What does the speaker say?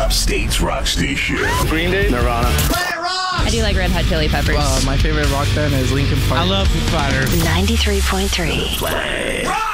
Upstate's rock station. Green Day, Nirvana. I do like Red Hot Chili Peppers. My favorite rock band is Linkin Park. I love Foo Fighters. 93.3. Play.